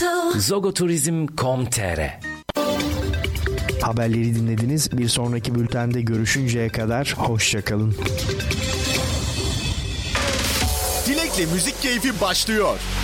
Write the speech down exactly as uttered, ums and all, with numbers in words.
zogoturizm nokta com nokta tr. Haberleri dinlediniz. Bir sonraki bültende görüşünceye kadar hoşça kalın. Dilek'le müzik keyfi başlıyor.